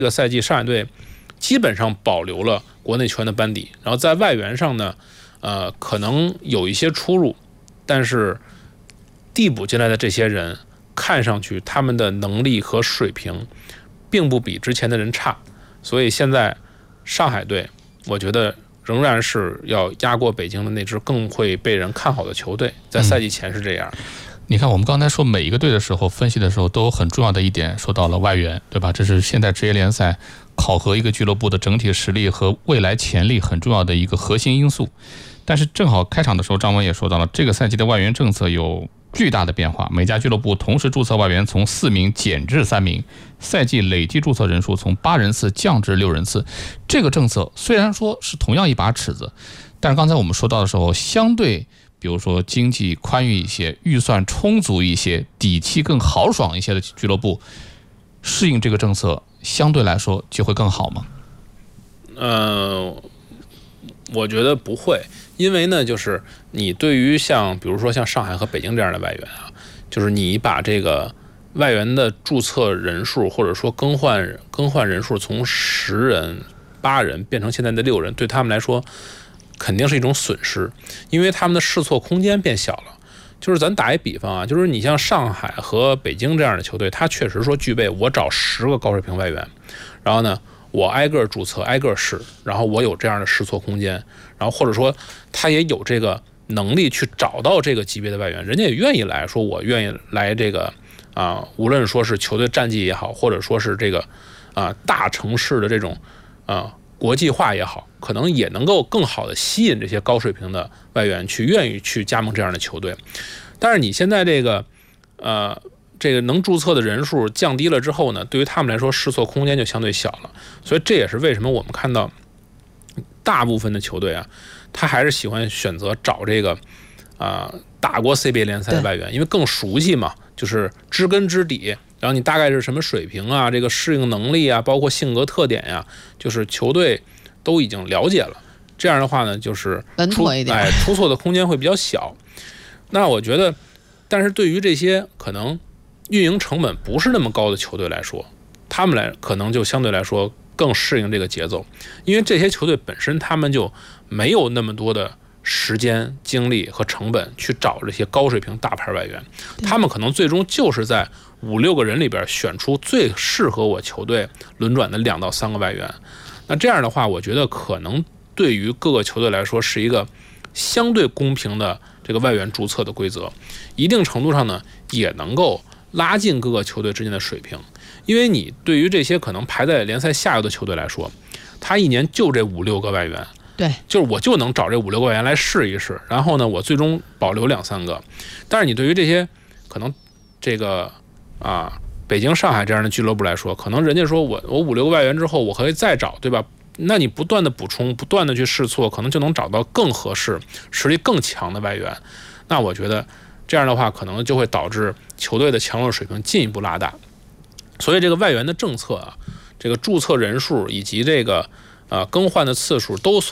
这个赛季上海队基本上保留了国内球员的班底，然后在外援上呢，可能有一些出入，但是递补进来的这些人看上去他们的能力和水平并不比之前的人差，所以现在上海队我觉得仍然是要压过北京的那支更会被人看好的球队，在赛季前是这样。 你看我们刚才说每一个队的时候，分析的时候都很重要的一点说到了外援，对吧？这是现在职业联赛考核一个俱乐部的整体实力和未来潜力很重要的一个核心因素。但是正好开场的时候张文也说到了，这个赛季的外援政策有巨大的变化，每家俱乐部同时注册外援从4名减至3名，赛季累计注册人数从8人次降至6人次。这个政策虽然说是同样一把尺子，但是刚才我们说到的时候，相对比如说经济宽裕一些、预算充足一些、底气更豪爽一些的俱乐部，适应这个政策相对来说就会更好吗？ 我觉得不会，因为呢，就是你对于比如说像上海和北京这样的外援啊，就是你把这个外援的注册人数或者说更换人数从10人、8人变成现在的6人，对他们来说肯定是一种损失，因为他们的试错空间变小了。就是咱打一比方啊，就是你像上海和北京这样的球队，他确实说具备我找10个高水平外援，然后呢我挨个注册挨个试，然后我有这样的试错空间，然后或者说他也有这个能力去找到这个级别的外援，人家也愿意来，说我愿意来这个无论说是球队战绩也好，或者说是这个大城市的这种国际化也好，可能也能够更好的吸引这些高水平的外援去愿意去加盟这样的球队。但是你现在这个能注册的人数降低了之后呢，对于他们来说试错空间就相对小了，所以这也是为什么我们看到大部分的球队啊，他还是喜欢选择找这个打过 CBA 联赛的外援，因为更熟悉嘛，就是知根知底，然后你大概是什么水平啊，这个适应能力啊，包括性格特点呀，就是球队都已经了解了。这样的话呢，就是出错的空间会比较小。那我觉得，但是对于这些可能运营成本不是那么高的球队来说，他们可能就相对来说更适应这个节奏，因为这些球队本身他们就没有那么多的时间、精力和成本去找这些高水平大牌外援，他们可能最终就是在5、6个人里边选出最适合我球队轮转的2到3个外援。那这样的话，我觉得可能对于各个球队来说是一个相对公平的这个外援注册的规则，一定程度上呢也能够拉近各个球队之间的水平。因为你对于这些可能排在联赛下游的球队来说，他一年就这5、6个外援， 对， 就是我就能找这5、6个外援来试一试，然后呢我最终保留2、3个。但是你对于这些可能这个北京、上海这样的俱乐部来说，可能人家说我5、6个外援之后我可以再找，对吧？那你不断的补充，不断的去试错，可能就能找到更合适、实力更强的外援。那我觉得这样的话，可能就会导致球队的强弱水平进一步拉大。所以这个外援的政策啊，这个注册人数以及这个更换的次数都